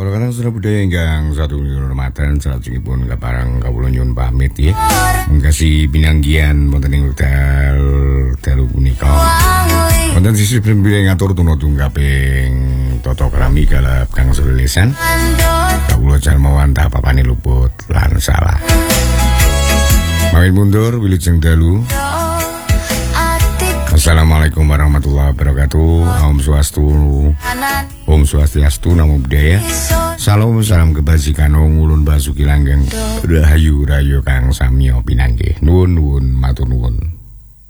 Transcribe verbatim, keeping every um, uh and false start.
Para kadang sudah budaya ingkang satu Ramadan salajengipun kaparang kawula nyuwun pamit nggih. Mengkasi pinanggihan wonten ing wekdal dalu punika. Wonten sisi pembimbing ngatur tuna tunggaping tata krami kalap kang sulisan. Kawula jalmawan ta papane luput lan salah. Mawin mundur wilujeng dalu. Assalamualaikum warahmatullahi wabarakatuh. Om Swastu, Om Swastiastu, Namo Buddhaya. Salam salam kebajikan ulun basuki langgeng rahayu rahayu kang samya pinanggih. Nuwun nuwun matur nuwun.